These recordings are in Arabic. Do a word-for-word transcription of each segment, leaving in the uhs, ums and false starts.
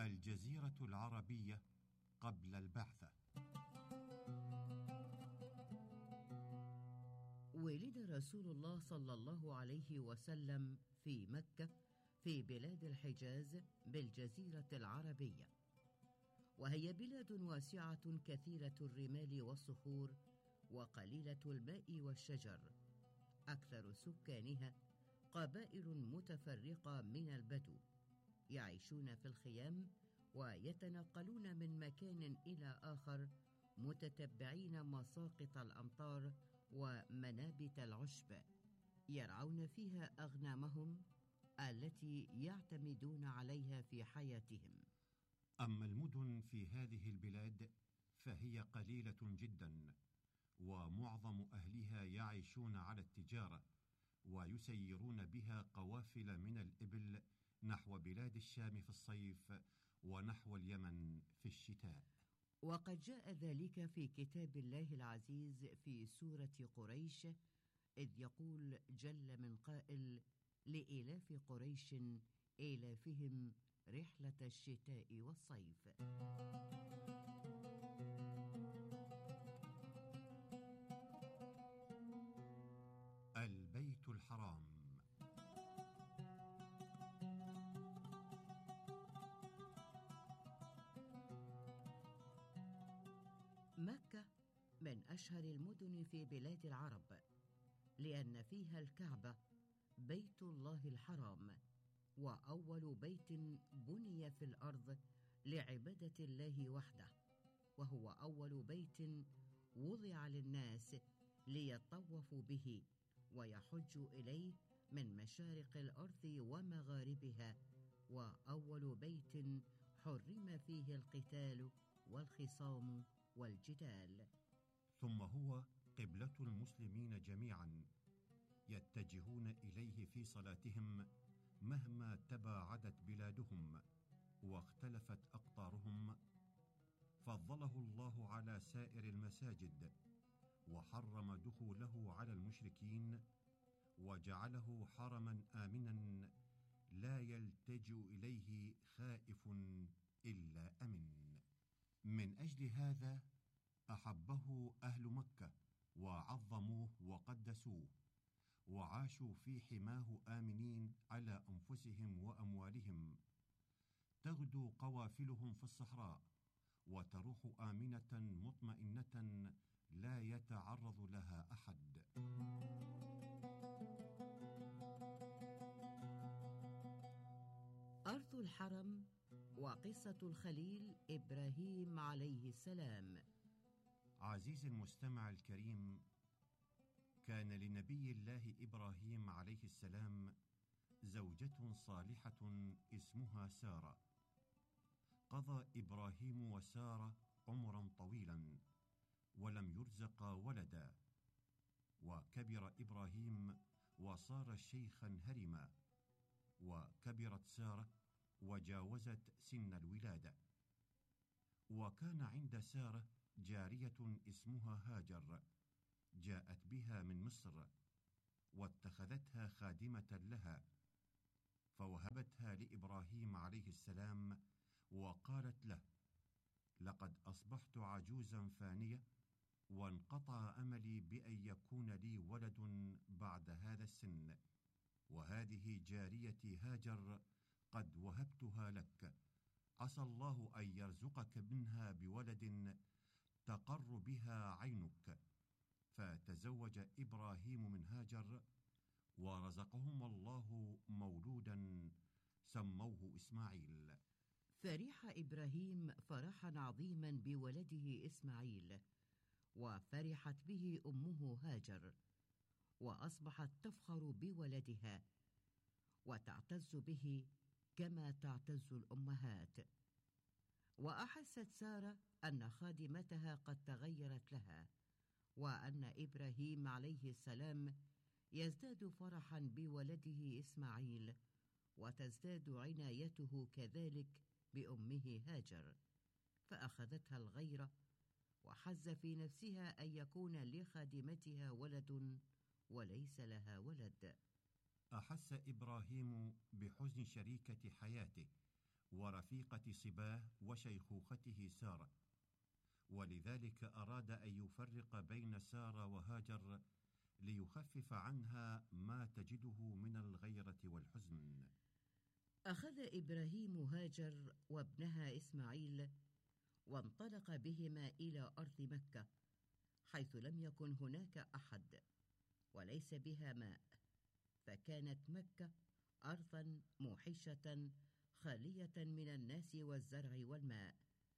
الجزيرة العربية قبل البعثة. ولد رسول الله صلى الله عليه وسلم في مكة في بلاد الحجاز بالجزيرة العربية، وهي بلاد واسعة كثيرة الرمال والصخور وقليلة الماء والشجر. أكثر سكانها قبائل متفرقة من البدو يعيشون في الخيام ويتنقلون من مكان إلى آخر متتبعين مساقط الأمطار ومنابت العشب، يرعون فيها أغنامهم التي يعتمدون عليها في حياتهم. أما المدن في هذه البلاد فهي قليلة جدا، ومعظم أهلها يعيشون على التجارة ويسيرون بها قوافل من الإبل نحو بلاد الشام في الصيف ونحو اليمن في الشتاء. وقد جاء ذلك في كتاب الله العزيز في سورة قريش، إذ يقول جل من قائل: لإيلاف قريش إيلافهم رحلة الشتاء والصيف. البيت الحرام. مكة من أشهر المدن في بلاد العرب، لأن فيها الكعبة بيت الله الحرام، وأول بيت بني في الأرض لعبادة الله وحده، وهو أول بيت وضع للناس ليطوفوا به ويحجوا إليه من مشارق الأرض ومغاربها، وأول بيت حرم فيه القتال والخصام والجدال. ثم هو قبلة المسلمين جميعا، يتجهون إليه في صلاتهم مهما تباعدت بلادهم واختلفت أقطارهم. فضله الله على سائر المساجد، وحرم دخوله على المشركين، وجعله حرما آمنا لا يلتجئ إليه خائف إلا أمن. من أجل هذا أحبه أهل مكة وعظموه وقدسوه، وعاشوا في حماه آمنين على أنفسهم وأموالهم. تغدو قوافلهم في الصحراء وتروح آمنة مطمئنة لا يتعرض لها أحد. أرض الحرم وقصة الخليل إبراهيم عليه السلام. عزيزي المستمع الكريم، كان لنبي الله إبراهيم عليه السلام زوجة صالحة اسمها سارة. قضى إبراهيم وسارة عمرا طويلا ولم يرزقا ولدا، وكبر إبراهيم وصار شيخا هرما، وكبرت سارة وجاوزت سن الولادة. وكان عند سارة جارية اسمها هاجر، جاءت بها من مصر واتخذتها خادمة لها، فوهبتها لإبراهيم عليه السلام، وقالت له: لقد أصبحت عجوزا فانية، وانقطع أملي بأن يكون لي ولد بعد هذا السن، وهذه جاريتي هاجر قد وهبتها لك، عسى الله أن يرزقك منها بولد تقر بها عينك. فتزوج إبراهيم من هاجر، ورزقهم الله مولودا سموه إسماعيل. فرح إبراهيم فرحا عظيما بولده إسماعيل، وفرحت به أمه هاجر، وأصبحت تفخر بولدها وتعتز به كما تعتز الأمهات. وأحست سارة أن خادمتها قد تغيرت لها، وأن إبراهيم عليه السلام يزداد فرحا بولده إسماعيل، وتزداد عنايته كذلك بأمه هاجر. فأخذتها الغيرة، وحز في نفسها أن يكون لخادمتها ولد وليس لها ولد. أحس إبراهيم بحزن شريكة حياته، ورفيقة صباه وشيخوخته سارة، ولذلك أراد أن يفرق بين سارة وهاجر ليخفف عنها ما تجده من الغيرة والحزن. أخذ إبراهيم هاجر وابنها إسماعيل وانطلق بهما إلى أرض مكة، حيث لم يكن هناك أحد وليس بها ماء، فكانت مكة أرضا موحشة خالية من الناس والزرع والماء.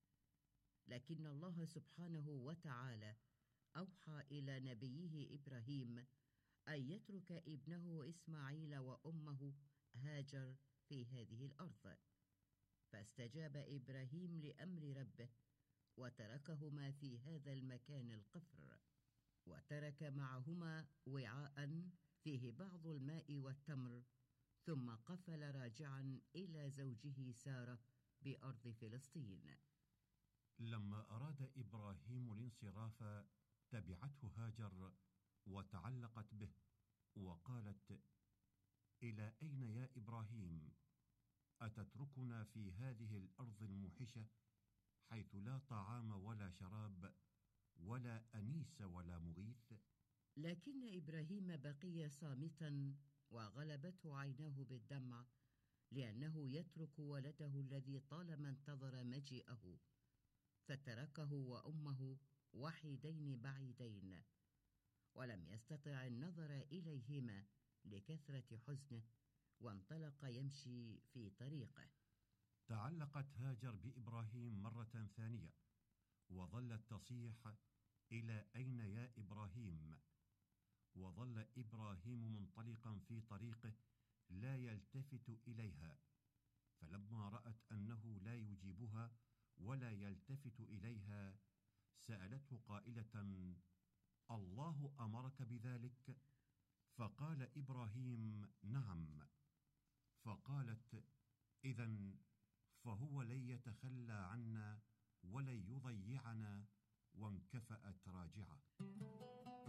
لكن الله سبحانه وتعالى أوحى إلى نبيه إبراهيم أن يترك ابنه إسماعيل وأمه هاجر في هذه الأرض، فاستجاب إبراهيم لأمر ربه وتركهما في هذا المكان القفر، وترك معهما وعاء فيه بعض الماء والتمر، ثم قفل راجعا إلى زوجه سارة بأرض فلسطين. لما أراد إبراهيم الانصراف تبعته هاجر وتعلقت به وقالت: إلى أين يا إبراهيم؟ أتتركنا في هذه الأرض الموحشة حيث لا طعام ولا شراب ولا أنيس ولا مغيث؟ لكن إبراهيم بقي صامتا وغلبته عيناه بالدمع، لأنه يترك ولده الذي طالما انتظر مجيئه، فتركه وأمه وحيدين بعيدين، ولم يستطع النظر إليهما لكثرة حزنه، وانطلق يمشي في طريقه. تعلقت هاجر بإبراهيم مرة ثانية وظلت تصيح: إلى أين يا إبراهيم؟ وظل إبراهيم منطلقا في طريقه لا يلتفت إليها، فلما رأت أنه لا يجيبها ولا يلتفت إليها سألته قائلة: الله أمرك بذلك؟ فقال إبراهيم: نعم. فقالت: إذن فهو لن يتخلى عنا ولن يضيعنا، وانكفأت راجعة.